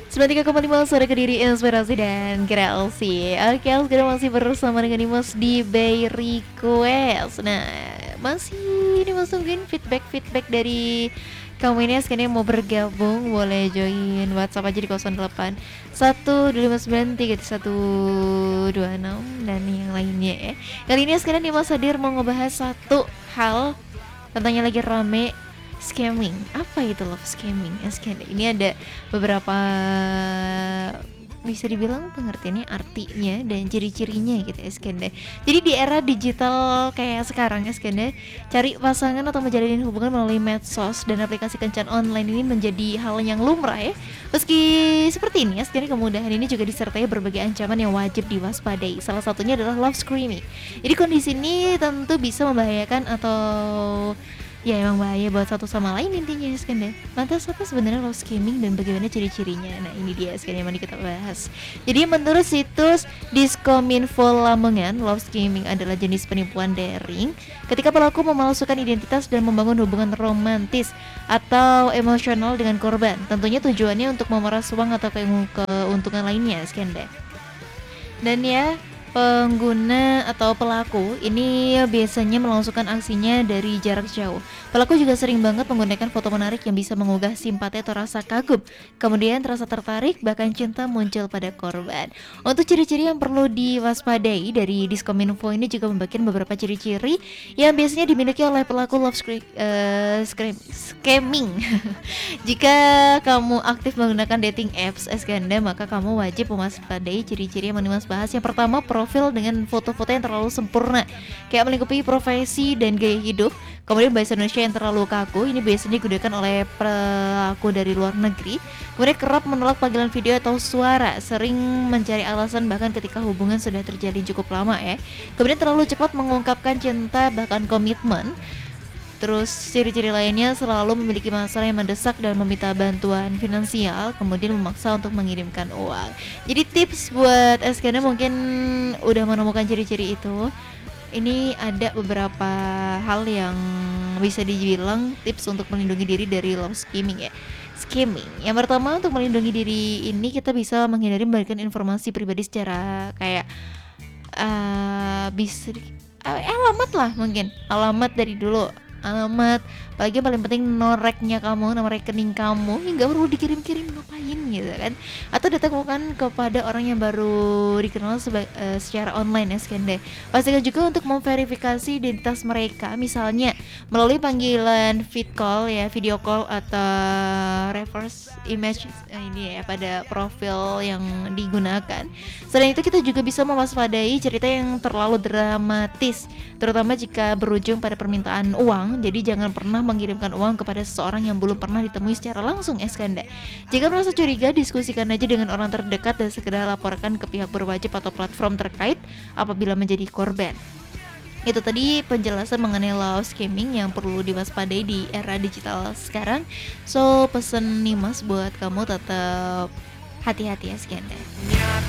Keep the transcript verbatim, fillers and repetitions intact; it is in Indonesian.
sembilan puluh tiga koma lima suara Kediri, inspirasi dan kreasi. Oke, sekarang masih bersama dengan Dimas di Bay Request. Nah, masih dimasukin feedback-feedback dari kamu ini sekarang mau bergabung, boleh join WhatsApp aja di nol delapan satu dua lima sembilan tiga satu dua enam dan yang lainnya ya. Kali ini sekarang Dimas hadir mau ngebahas satu hal tentang yang lagi rame, scamming. Apa itu love scamming? Ya, scan- ini ada beberapa bisa dibilang pengertiannya, artinya dan ciri-cirinya gitu ya Skanda. Jadi di era digital kayak sekarang ya Skanda, cari pasangan atau menjalin hubungan melalui medsos dan aplikasi kencan online ini menjadi hal yang lumrah ya. Meski seperti ini ya, Skanda, kemudahan ini juga disertai berbagai ancaman yang wajib diwaspadai. Salah satunya adalah love scamming. Jadi kondisi ini tentu bisa membahayakan atau ya emang bahaya buat satu sama lain intinya ya Skanda. Lantas apa sebenarnya love scamming dan bagaimana ciri-cirinya? Nah ini dia Skanda yang mari kita bahas. Jadi menurut situs Diskominfo Lamongan, love scamming adalah jenis penipuan daring ketika pelaku memalsukan identitas dan membangun hubungan romantis atau emosional dengan korban. Tentunya tujuannya untuk memeras uang atau keuntungan lainnya Skanda. Dan ya, pengguna atau pelaku ini biasanya melangsungkan aksinya dari jarak jauh. Pelaku juga sering banget menggunakan foto menarik yang bisa mengugah simpati atau rasa kagum. Kemudian rasa tertarik bahkan cinta muncul pada korban. Untuk ciri-ciri yang perlu diwaspadai dari Diskominfo ini juga membagikan beberapa ciri-ciri yang biasanya dimiliki oleh pelaku love scri- uh, scri- scamming. Jika kamu aktif menggunakan dating apps Eskanda, maka kamu wajib mewaspadai ciri-ciri yang Dimas bahas. Yang pertama, profil dengan foto-foto yang terlalu sempurna, kayak melingkupi profesi dan gaya hidup. Kemudian bahasa Indonesia yang terlalu kaku, ini biasanya digunakan oleh pelaku dari luar negeri. Kemudian kerap menolak panggilan video atau suara, sering mencari alasan bahkan ketika hubungan sudah terjalin cukup lama ya. Kemudian terlalu cepat mengungkapkan cinta bahkan komitmen. Terus ciri-ciri lainnya selalu memiliki masalah yang mendesak dan meminta bantuan finansial, kemudian memaksa untuk mengirimkan uang. Jadi tips buat Eskana mungkin udah menemukan ciri-ciri itu. Ini ada beberapa hal yang bisa dibilang tips untuk melindungi diri dari love scamming ya. Scamming. Yang pertama, untuk melindungi diri ini kita bisa menghindari memberikan informasi pribadi secara kayak uh, bisa uh, alamat lah mungkin. Alamat dari dulu alamat, apalagi yang paling penting noreknya kamu, nomor rekening kamu, yang gak perlu dikirim-kirim ngapain gitu kan. Atau ditemukan kepada orang yang baru dikenal seba- uh, secara online ya Skanda. Pastikan juga untuk memverifikasi identitas mereka, misalnya melalui panggilan vid call ya, video call atau reverse image uh, ini ya pada profil yang digunakan. Selain itu kita juga bisa mewaspadai cerita yang terlalu dramatis, terutama jika berujung pada permintaan uang. Jadi jangan pernah mengirimkan uang kepada seseorang yang belum pernah ditemui secara langsung Eskanda. Jika merasa curiga, diskusikan aja dengan orang terdekat dan segera laporkan ke pihak berwajib atau platform terkait apabila menjadi korban. Itu tadi penjelasan mengenai love scamming yang perlu diwaspadai di era digital sekarang. So pesen nih mas buat kamu tetap hati-hati ya Eskanda.